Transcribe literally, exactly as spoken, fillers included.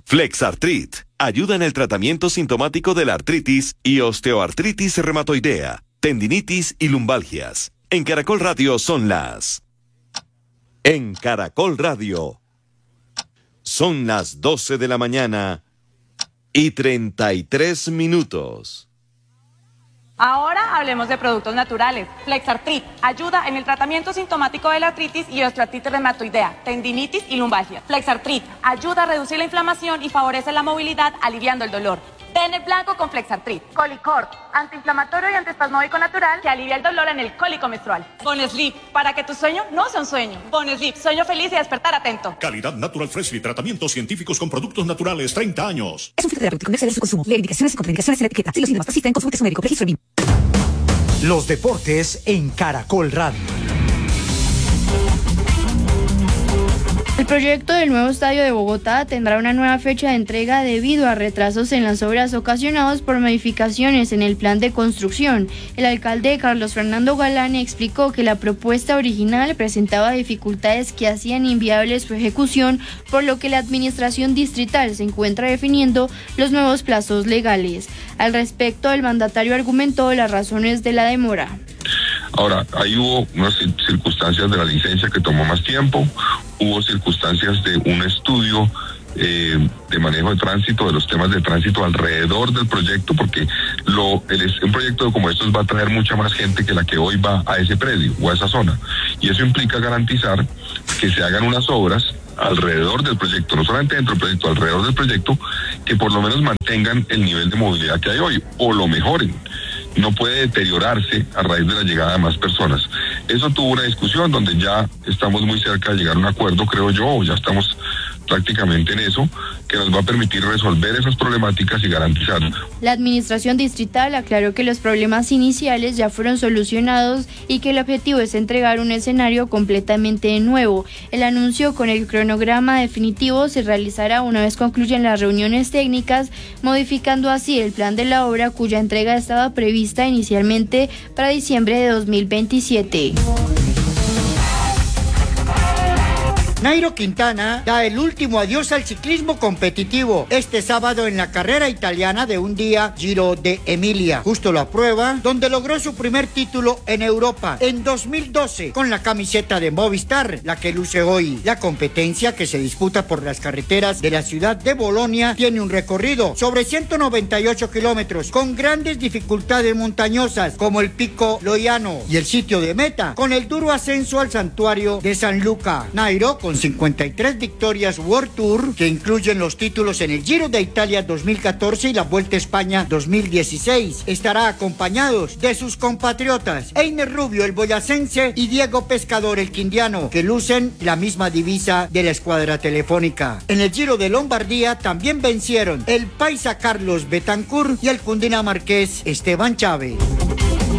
Flexartrit ayuda en el tratamiento sintomático de la artritis y osteoartritis reumatoidea, tendinitis y lumbalgias. En Caracol Radio son las... En Caracol Radio son las doce de la mañana y treinta y tres minutos. Ahora hablemos de productos naturales. Flexartrit ayuda en el tratamiento sintomático de la artritis y osteoartritis reumatoidea, tendinitis y lumbalgia. Flexartrit ayuda a reducir la inflamación y favorece la movilidad, aliviando el dolor. Tener blanco con Flexartrit. Colicort, antiinflamatorio y antiespasmódico natural que alivia el dolor en el cólico menstrual. Bonesleep, para que tu sueño no sea un sueño. Bonesleep, sueño feliz y despertar atento. Calidad Natural Freshly, tratamientos científicos con productos naturales, treinta años. Es un filtro terapéutico, no exceder su consumo. Lee indicaciones y contraindicaciones en la etiqueta. Si los síntomas persisten, consulte a su médico. Registro B I M. Los deportes en Caracol Radio. El proyecto del nuevo estadio de Bogotá tendrá una nueva fecha de entrega debido a retrasos en las obras ocasionados por modificaciones en el plan de construcción. El alcalde Carlos Fernando Galán explicó que la propuesta original presentaba dificultades que hacían inviable su ejecución, por lo que la administración distrital se encuentra definiendo los nuevos plazos legales. Al respecto, el mandatario argumentó las razones de la demora. Ahora, ahí hubo unas circunstancias de la licencia que tomó más tiempo, hubo circunstancias de un estudio eh, de manejo de tránsito, de los temas de tránsito alrededor del proyecto, porque lo, el, un proyecto como estos va a traer mucha más gente que la que hoy va a ese predio o a esa zona. Y eso implica garantizar que se hagan unas obras alrededor del proyecto, no solamente dentro del proyecto, alrededor del proyecto, que por lo menos mantengan el nivel de movilidad que hay hoy, o lo mejoren. No puede deteriorarse a raíz de la llegada de más personas. Eso tuvo una discusión donde ya estamos muy cerca de llegar a un acuerdo, creo yo, o ya estamos prácticamente en eso, que nos va a permitir resolver esas problemáticas y garantizar. La administración distrital aclaró que los problemas iniciales ya fueron solucionados y que el objetivo es entregar un escenario completamente nuevo. El anuncio con el cronograma definitivo se realizará una vez concluyan las reuniones técnicas, modificando así el plan de la obra, cuya entrega estaba prevista inicialmente para diciembre de dos mil veintisiete. Nairo Quintana da el último adiós al ciclismo competitivo este sábado en la carrera italiana de un día Giro de Emilia. Justo la prueba donde logró su primer título en Europa en dos mil doce con la camiseta de Movistar, la que luce hoy. La competencia, que se disputa por las carreteras de la ciudad de Bolonia, tiene un recorrido sobre ciento noventa y ocho kilómetros con grandes dificultades montañosas como el Pico Loiano y el sitio de meta con el duro ascenso al santuario de San Luca. Nairo, con cincuenta y tres victorias World Tour, que incluyen los títulos en el Giro de Italia dos mil catorce y la Vuelta a España dos mil dieciséis, estará acompañado de sus compatriotas Einer Rubio, el boyacense, y Diego Pescador, el quindiano, que lucen la misma divisa de la escuadra telefónica. En el Giro de Lombardía también vencieron el paisa Carlos Betancourt y el cundinamarqués Esteban Chávez.